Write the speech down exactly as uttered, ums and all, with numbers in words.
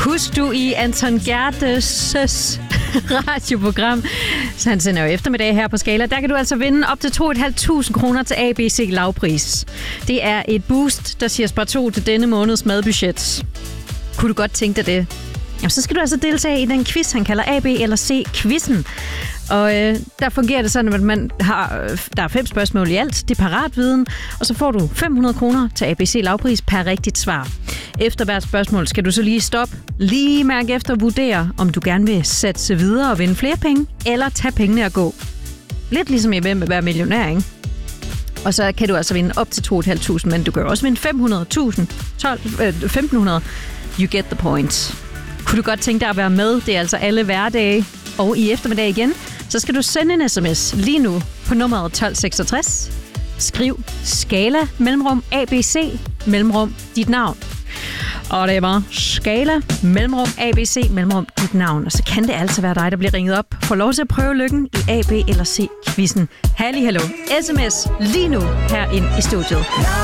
Husk du i Anton Gertes radioprogram, så han sender jo eftermiddag her på Skala, der kan du altså vinde op til to tusind fem hundrede kroner til A B C lavpris. Det er et boost, der siger spar to til denne måneds madbudget. Kunne du godt tænke dig det? Jamen, så skal du altså deltage i den quiz, han kalder A B eller C-quizzen. Og øh, der fungerer det sådan, at man har, der er fem spørgsmål i alt. Det er paratviden, og så får du fem hundrede kroner til A B C lavpris per rigtigt svar. Efter hvert spørgsmål skal du så lige stoppe, lige mærke efter og vurdere, om du gerne vil satse videre og vinde flere penge, eller tage pengene og gå. Lidt ligesom i Hvem vil være millionær, ikke? Og så kan du altså vinde op til to tusind fem hundrede, men du kan også vinde fem hundrede tusind, tolv, øh, femten hundrede. You get the point. Kunne du godt tænke dig at være med? Det er altså alle hverdage og i eftermiddag igen. Så skal du sende en sms lige nu på nummeret tolv seksogtres. Skriv Skala mellemrum A B C mellemrum dit navn. Og det er bare Skala mellemrum A B C mellemrum dit navn. Og så kan det altså være dig, der bliver ringet op. Få lov til at prøve lykken i A B eller C-quizzen. Halli hallo. S M S lige nu her ind i studiet.